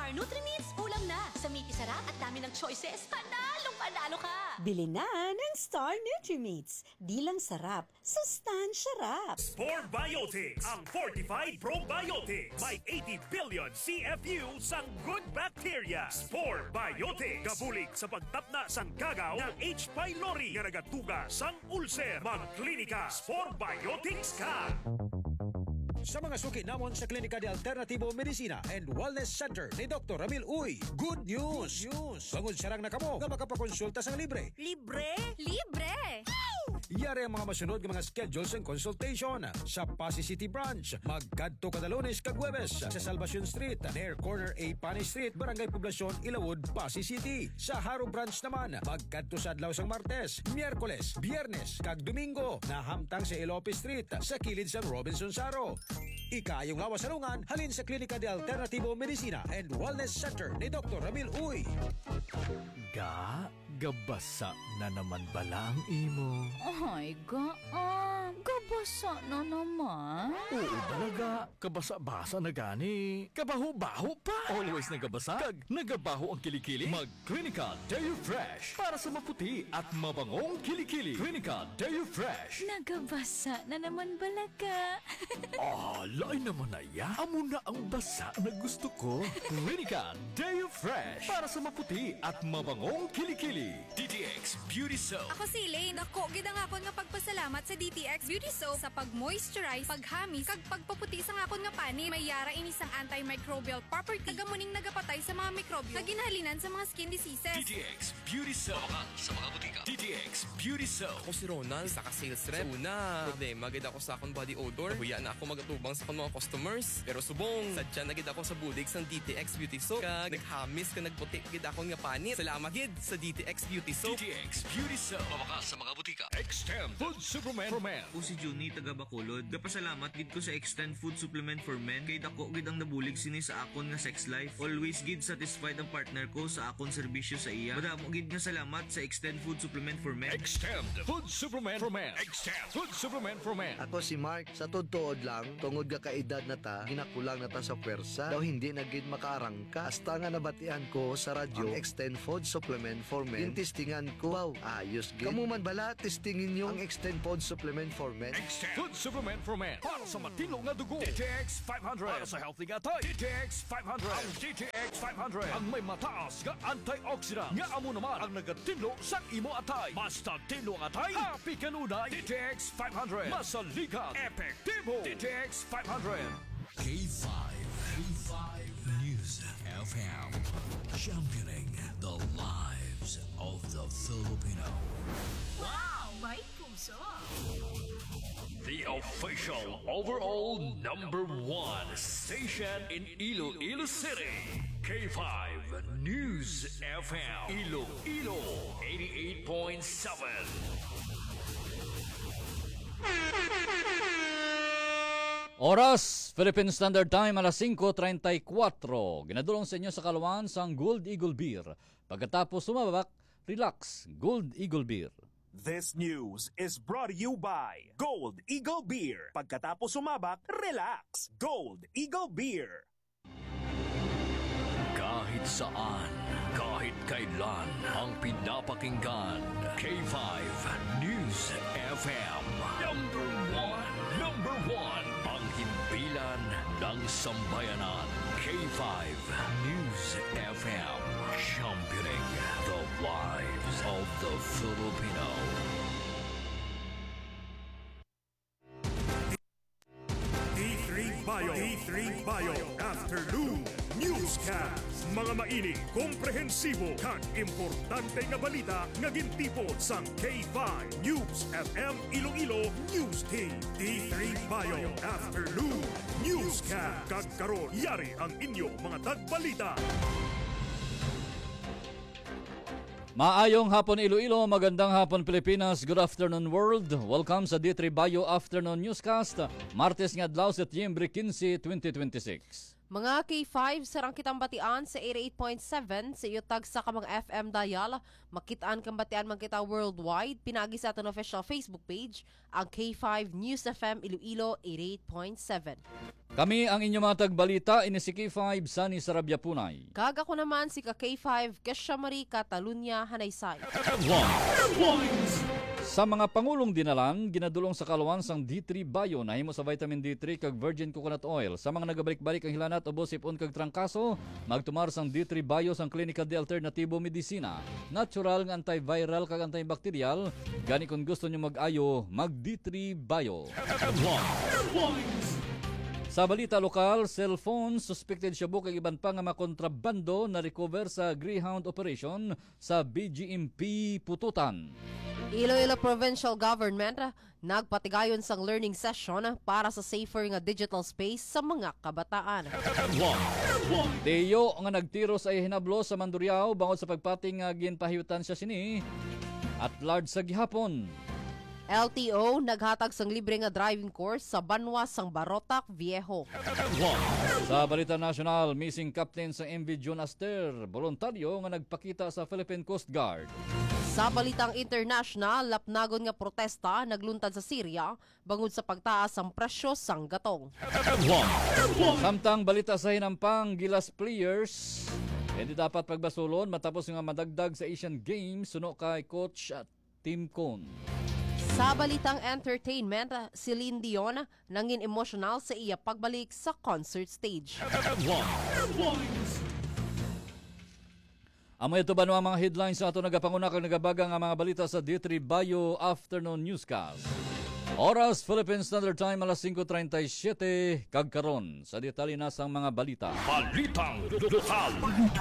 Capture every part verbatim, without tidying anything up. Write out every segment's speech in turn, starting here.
Star Nutri-Meats, ulam na. Sa Miki Sarap at dami ng choices, panalong panalo ka. Bili na ng Star Nutri-Meats. Di lang sarap, sustansya rap. Spore Biotics, ang fortified probiotics. May eighty billion C F U sang good bacteria. Spore Biotics, kabulig sa pagtapna sang gagaw ng H. pylori nga nagatuga sang ulcer. Magklinika, Spore Biotics ka. Sa mga suki namon sa Klinika de Alternativo Medicina and Wellness Center ni Doctor Ramil Uy, good news! Good news! Bangod sarang na kamo nga makapakonsulta sang libre. Libre? Libre! Yari ang mga masunod ng mga schedules and consultation sa Pasay City Branch. Magkadto kada Lunes kag Huwebes sa Salvacion Street, near corner A Pani Street, Barangay Poblacion, Ilawod, Pasay City. Sa Haro Branch naman, magkadto sa adlaw sang Martes, Miyerkules, Biyernes kag Domingo na hamtang sa Ilope Street sa kilid sang Robinson Saro. Ikayong lawas salungan, halin sa Klinika de Alternativo Medicina and Wellness Center ni Doctor Ramil Uy. Ga, gabasa na naman bala ang imo. Ay, gaan. Gabasa na naman. Oo talaga, kabasa-basa na gani. Kabaho-baho pa. Always nagabasa, kag nagabaho ang kilikili. Mag-Clinica Deo Fresh para sa maputi at mabangong kilikili. Clinica Deo Fresh. Nagabasa na naman balaga. Ah, lain naman na ya. Amo na ang basa na gusto ko. Clinica Deo Fresh para sa maputi at mabangong kilikili. D T X Beauty Soap. Ako si Elaine. Ako, gid ang akon nga pagpasalamat sa D T X Beauty Soap sa pag-moisturize, paghamis, kag pagpaputi sa akon nga pani. May yara inisang antimicrobial property. Nagamuning nagapatay sa mga mikrobyo na ginahalinan sa mga skin diseases. D T X Beauty Soap. Tawagan sa mga butika. D T X Beauty Soap. Ako si Ronald, isa ka sales rep. Una, problema gid ako sa akong body odor. Huya na ako magatubang sa akong mga customers. Pero subong, sadya na gid ako sa budig sang D T X Beauty Soap. Kag naghamis ka nagputi gid akong nga pani. Salamat gid sa D T X Beauty Soap. D T X Beauty Soap. Tawagan sa mga butika. Extend Food Supplement for Men. Ako si Juni taga Bacolod. Kapasalamat gid ko sa Extend Food Supplement for Men kay dako gid ang nabulig sini sa akon nga sex life. Always gid satisfied ang partner ko sa akon serbisyo sa iya. Madamo gid nga salamat sa Extend Food Supplement for Men. Extend Food Supplement for Men. Extend Food Supplement for Men. Ako si Mark, sa todtood lang, tungod ka kaedad na ta, ginakulang na ta sa pwersa, daw hindi na gid makaarangka. Hasta nga nabatian ko sa radyo, ang Extend Food Supplement for Men. Yung testingan ko, wow, ayos gid. Kamu man bala, testingin nyo ang Extend Food Supplement for Men. Extend Food Supplement for Men. Para sa matino nga dugo. D T X five hundred. Para sa healthy nga tay. D T X five hundred. Ang D T X five hundred. Ang may mataas nga antioxidant. Nga amo naman ang nagatinlo sa imo atay. Basta tinlo ang atay. Happy kanunay. D T X five hundred. Masaligan. Epektibo. D T X five hundred. K five. K five News F M. Championing the lives of the Filipino. Wow, may puso. The official overall number one station in Iloilo City. K five News F M. Iloilo eighty-eight point seven. Oras, Philippine Standard Time, alas singko treinta-cuatro. Ginadulong sa inyo sa Kalawan sang Gold Eagle Beer. Pagkatapos sumabak, relax, Gold Eagle Beer. This news is brought to you by Gold Eagle Beer. Pagkatapos sumabak, relax. Gold Eagle Beer. Kahit saan, kahit kailan, ang pinapakinggan. K five News F M. Number one, number one. Ang himpilan ng sambayanan. K five News F M. Championing the lives of the Filipino. D three Bio. D three Bio. Afternoon Newscast. Mga mainit, komprehensibo, kag importante nga balita nga gintipon sang K five News F M Iloilo News Team. D three Bio Afternoon Newscast. Kag karon yari ang inyo mga tagbalita. Maayong hapon Iloilo, magandang hapon Pilipinas, good afternoon world. Welcome sa D three Bio Afternoon Newscast. Martes nga adlaw Setyembre quince, twenty twenty-six. Mga K five, sarang kitang batian sa eighty-eight point seven sa iyo tag sa kamang F M dial. Makitaan kang batian man kita worldwide. Pinagi sa aton official Facebook page, ang K five News F M Iloilo eighty-eight point seven. Kami ang inyong mga tagbalita, ini si K five Sunny Sarabia Punay. Kag ako naman si ka K five Kesha Marie Catalunya Hanaysay. Sa mga pangulong dinalan, ginadulong sa kaluwan sang D three Bio na himo sa vitamin D three kag virgin coconut oil. Sa mga nagabalik-balik ang hilanat ubo sipon kag trangkaso, magtumar sang D three Bio sang Clinical de Alternativo Medicina. Natural nga antiviral kag antibacterial. Gani kung gusto nyo mag-ayo, mag D three Bio. Sa balita lokal, cellphone suspected siya kag iban pa nga makontrabando na recover sa Greyhound operation sa B G M P Pututan. Iloilo Provincial Government nagpatigayon sang learning session para sa safer nga digital space sa mga kabataan. Teyo nga nagtiro sa hinablo sa Mandurriao bangod sa pagpating nga ginpahiutan siya sini at large sa gihapon. L T O naghatag sang libre nga driving course sa Banwa sang Barotac Viejo. Sa balita national, missing captain sa M V June Aster, voluntaryo nga nagpakita sa Philippine Coast Guard. Sa balitang international, lapnagon nga protesta nagluntad sa Syria bangod sa pagtaas ang presyo sang gatong. Samtang balita sa hinampang Gilas players, hindi dapat pagbasulon matapos nga madagdag sa Asian Games suno kay coach at Team Cone. Sa balitang entertainment, Celine Dion nangin emotional sa iya pagbalik sa concert stage. Amo ito ba no ang mga headlines sa ato nagapanguna kag nagabagang ang mga balita sa D three Bio Afternoon Newscast. Oras Philippine Standard Time alas five thirty-seven kag karon sa detalye na sang mga balita. Balitang lokal.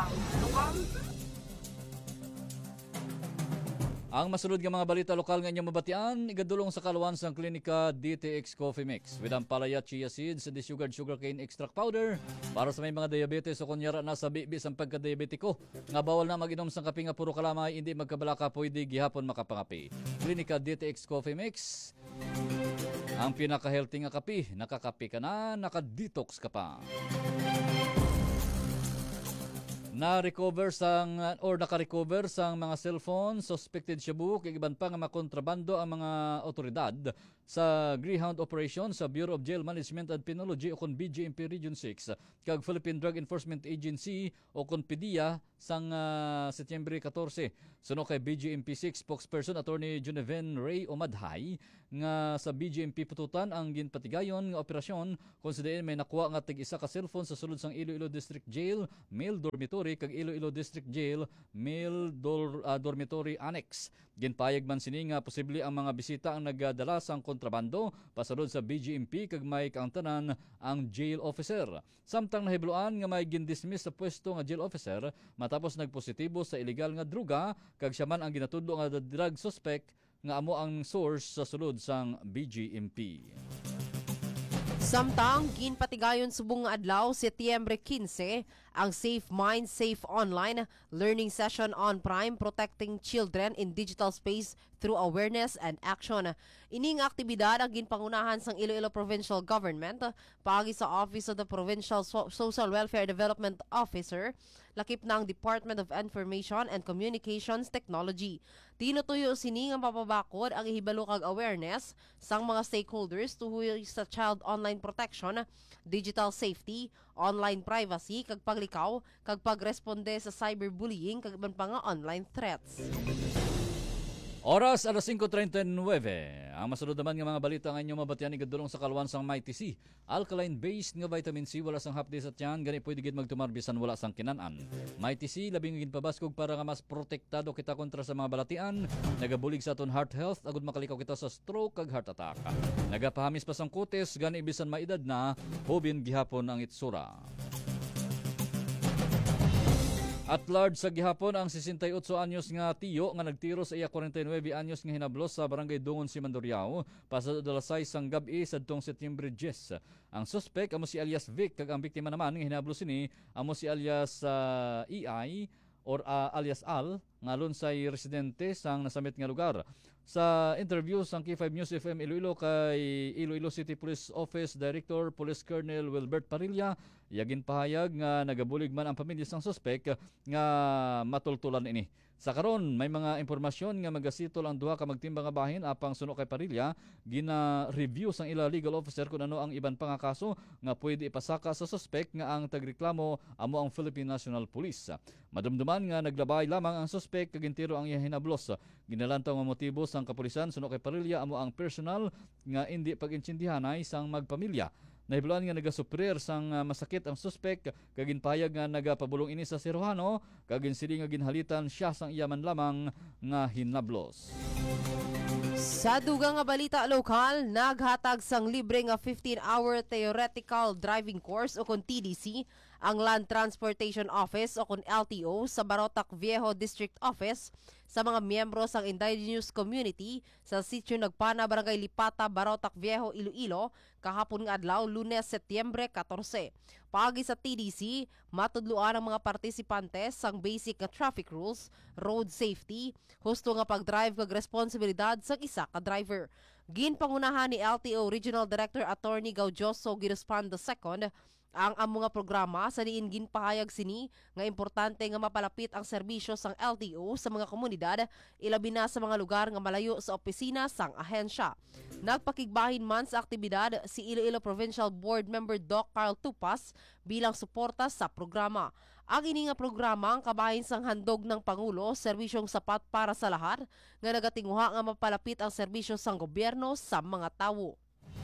Ang masunod nga mga balita lokal nga inyong mabatian, igadulong sa kaluwan sang klinika D T X Coffee Mix with ang palaya chia seeds, desugared sugarcane extract powder para sa may mga diabetes o kunyara na sa bibis ang pagka-diabetiko. Nga bawal na mag-inom sang kape nga puro kalamay, hindi magkabalaka pwede gihapon makapangapi. Klinika D T X Coffee Mix, ang pinaka-healthy nga kape. Nakakape ka na, naka-detox ka pa. Na-recover sang or naka-recover sang mga cellphone suspected shabu kay iban pa nga makontrabando ang mga otoridad sa Greyhound operation sa Bureau of Jail Management and Penology o kon B J M P Region six kag Philippine Drug Enforcement Agency o kon P D E A sang uh, Setyembre fourteen. Suno kay B J M P six spokesperson attorney Juneven Ray Omadhay nga sa B J M P Pututan ang ginpatigayon nga operasyon konsiderin may nakuha nga tig-isa ka cellphone sa sulod sang Iloilo District Jail, male dormitory kag Iloilo District Jail, male dor, uh, dormitory annex. Ginpayag man sini nga posible ang mga bisita ang nagdala sang kontrabando pasulod sa B J M P kag may kaangtanan ang jail officer. Samtang nahibloan nga may gindismiss sa pwesto nga jail officer matapos nagpositibo sa illegal nga druga kag siya man ang ginatudlo nga drug suspect nga amo ang source sa sulod sang B J M P. Samtang ginpatigayon subong nga adlaw Setyembre fifteen ang Safe Mind Safe Online learning session on Prime Protecting Children in Digital Space through Awareness and Action. Ining aktibidad ang ginpangunahan sang Iloilo Provincial Government paagi sa Office of the Provincial so- Social Welfare Development Officer lakip ng Department of Information and Communications Technology. Tinutuyo sini nga mapabakod ang ihibalo kag awareness sang mga stakeholders tuhoy sa child online protection, digital safety, online privacy kag paglikaw kag pagresponde sa cyberbullying kag iban pa nga online threats. Oras alas five thirty-nine. Ang masunod naman nga mga balita nga inyong mabatian igadulong sa kaluwan sang Mighty C. Alkaline-based nga vitamin C wala sang hapdi sa tiyan, gani pwede gid magtumar bisan wala sang kinanan. Mighty C labing ginpabaskog para nga mas protektado kita kontra sa mga balatian, nagabulig sa aton heart health agud makalikaw kita sa stroke kag heart attack. Nagapahamis pa sang kutis gani bisan maedad na, hubin gihapon ang itsura. At large sa gihapon ang sixty-eight anyos nga tiyo nga nagtiro sa iya forty-nine anyos nga hinablos sa barangay Dungon si Mandurriao pasado alas sais sang gabi sadtong Setyembre ten. Ang suspect amo si alias Vic kag ang biktima naman nga hinablos ini amo si alias uh, E I or uh, alias Al ngalon say residente sang nasamit nga lugar. Sa interview sa K five News F M Iloilo kay Iloilo City Police Office Director Police Colonel Wilbert Parilla, yagin pahayag nga nagabulig man ang pamilya sang suspek nga matultulan ini. Sa karon may mga impormasyon nga magasitol ang duha ka magtimbang nga bahin apang suno kay Parilla, gina-review sang ila legal officer kung ano ang iban pa nga kaso nga pwede ipasaka sa suspek nga ang tagreklamo amo ang Philippine National Police. Madumduman nga naglabay lamang ang suspek kagintiro ang iya hinablos. Ginalantaw nga motibo sang kapulisan suno kay Parilla amo ang personal nga hindi pag-intsindihanay sang magpamilya. Nahibulan nga nagasuprir sang uh, masakit ang suspek kagin payag nga nagapabulong ini sa siruhano kagin sili nga ginhalitan siya sang iyaman lamang nga hinablos. Sa dugang nga balita lokal, naghatag sang libre nga fifteen-hour theoretical driving course o kon T D C ang Land Transportation Office o kon L T O sa Barotac Viejo District Office sa mga miyembro sang indigenous community sa sitio Nagpana, Barangay Lipata, Barotac Viejo, Iloilo kahapon nga adlaw Lunes, Setyembre fourteen. Pagi sa T D C, matudluan ang mga partisipante sang basic nga traffic rules, road safety, husto nga pagdrive kag responsibilidad sang isa ka driver. Ginpangunahan ni L T O Regional Director Attorney Gaudioso Girospan the second ang amo nga programa sa diin ginpahayag sini nga importante nga mapalapit ang serbisyo sang L T O sa mga komunidad, ilabi na sa mga lugar nga malayo sa opisina sang ahensya. Nagpakigbahin man sa aktibidad si Iloilo Provincial Board Member Doc Carl Tupas bilang suporta sa programa. Ang ini nga programa ang kabahin sang handog ng Pangulo, serbisyong sapat para sa lahat nga nagatinguha nga mapalapit ang serbisyo sang gobyerno sa mga tawo.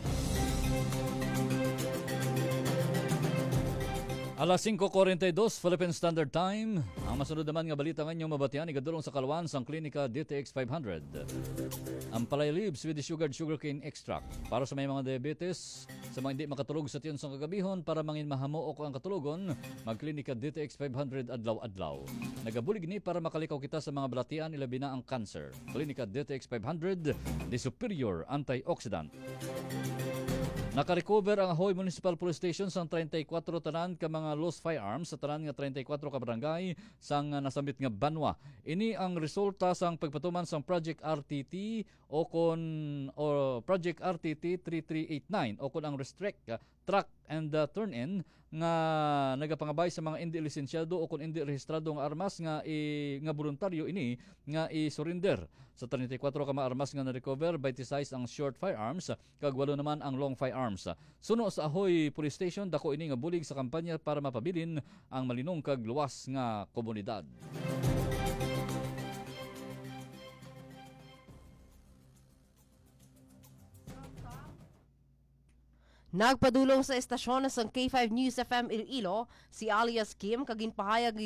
Alas five forty-two Philippine Standard Time. Ang masunod naman nga balita ngayong mabatian igadulong sa Kalwan sang Klinika D T X five hundred. Ang Palay Leaves with the sugared sugarcane extract para sa may mga diabetes, sa mga hindi makatulog sa tiyon sang kagabihon para mangin mahamuok ang katulugon, mag-Klinika D T X five hundred adlaw-adlaw. Nagabulig ni para makalikaw kita sa mga balatian ilabi na ang cancer. Klinika D T X five hundred, the superior antioxidant. Nakarecover ang Ahoy Municipal Police Station sang thirty-four tanan ka mga lost firearms sa tanan nga thirty-four ka barangay sang nasambit nga banwa. Ini ang resulta sang pagpatuman sang Project R T T o kon o Project R T T thirty-three eighty-nine o kon ang restrict uh, track and uh, turn in nga nagapangabay sa mga hindi lisensyado o kon hindi rehistrado nga armas nga i, nga voluntaryo ini nga i-surrender. Sa thirty-four ka mga armas nga na-recover, twenty-six ang short firearms kag walo naman ang long firearms. Suno sa Ahoy Police Station dako ini nga bulig sa kampanya para mapabilin ang malinong kag luwas nga komunidad. Nagpadulong sa estasyon sa K five News F M Iloilo si alias Kim kagin pahayag